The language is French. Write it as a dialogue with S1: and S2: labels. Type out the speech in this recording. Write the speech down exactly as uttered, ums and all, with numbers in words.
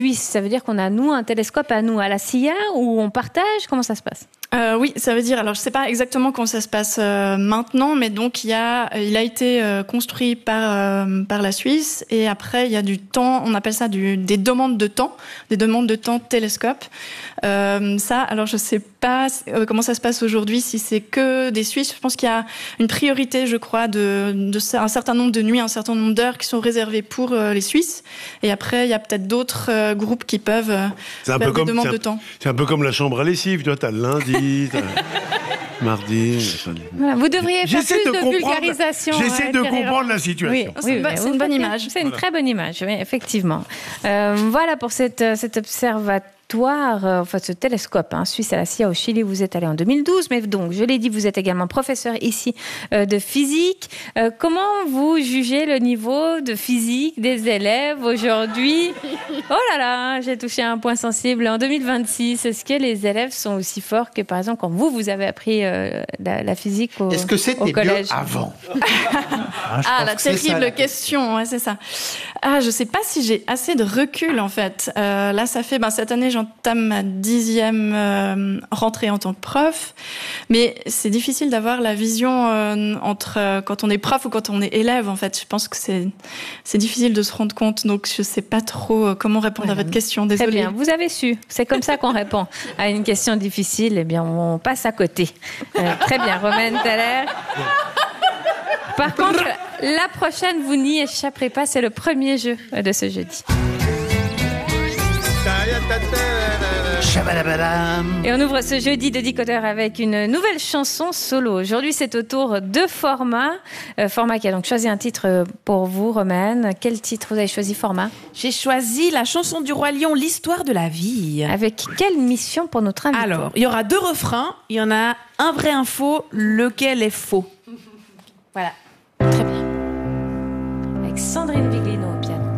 S1: Suisse, ça veut dire qu'on a, nous, un télescope à nous, à la S I A, où on partage? Comment ça se passe?
S2: Euh, oui, ça veut dire, alors je sais pas exactement comment ça se passe euh, maintenant, mais donc il y a, il a été euh, construit par euh, par la Suisse, et après il y a du temps, on appelle ça du, des demandes de temps, des demandes de temps télescope. Euh, ça, alors je sais pas euh, comment ça se passe aujourd'hui, si c'est que des Suisses. Je pense qu'il y a une priorité, je crois, de, de un certain nombre de nuits, un certain nombre d'heures qui sont réservées pour euh, les Suisses, et après il y a peut-être d'autres euh, groupes qui peuvent euh,
S3: c'est un
S2: faire
S3: peu
S2: des
S3: comme,
S2: demandes
S3: c'est un,
S2: de temps.
S3: C'est un peu comme la chambre à lessive, tu vois, t'as le lundi. Mardi.
S1: Voilà, vous devriez faire
S3: J'essaie
S1: plus de,
S3: de comprendre-
S1: vulgarisation.
S3: J'essaie
S1: hein,
S3: de
S1: Pierre
S3: comprendre
S1: Héron.
S3: la situation.
S1: Oui,
S2: C'est une bonne-
S1: mais
S2: c'est
S1: vous
S2: une bonne
S1: faites-
S2: image.
S1: C'est une
S3: Voilà.
S1: très bonne image, oui, effectivement. Euh, voilà pour cette, cet observatoire, euh, enfin ce télescope hein, suisse à la S I A au Chili. Vous êtes allé en deux mille douze, mais donc, je l'ai dit, vous êtes également professeur ici euh, de physique. Euh, comment vous jugez le niveau de physique des élèves aujourd'hui? Oh là là, j'ai touché un point sensible. En deux mille vingt-six, est-ce que les élèves sont aussi forts que, par exemple, quand vous, vous avez appris euh, la, la physique au,
S4: Est-ce que
S1: au
S4: c'était mieux
S1: collège?
S4: avant?
S2: Ah, la terrible question, ouais, c'est ça. Ah, je sais pas si j'ai assez de recul, en fait. Euh, là, ça fait, ben, cette année, j'entame ma dixième euh, rentrée en tant que prof. Mais c'est difficile d'avoir la vision euh, entre euh, quand on est prof ou quand on est élève, en fait. Je pense que c'est, c'est difficile de se rendre compte. Donc, je sais pas trop euh, comment répondre
S1: Voilà.
S2: à votre question.
S1: Très
S2: Désolée.
S1: bien, vous avez su. C'est comme ça qu'on répond à une question difficile. Eh bien, on passe à côté. Euh, très bien, Romaine Thaler. Par contre, la prochaine, vous n'y échapperez pas. C'est le premier jeu de ce jeudi.
S4: Shabadabadam.
S1: Et on ouvre ce jeudi de décodeur avec une nouvelle chanson solo. Aujourd'hui, c'est au tour de Format. Euh, Format qui a donc choisi un titre pour vous, Romaine. Quel titre vous avez choisi, Format?
S5: J'ai choisi la chanson du Roi Lion, l'histoire de la vie.
S1: Avec quelle mission pour notre invité?
S5: Alors, il y aura deux refrains. Il y en a un vrai, un faux. Lequel est faux? Voilà.
S1: Très bien. Avec Sandrine Viglino au piano.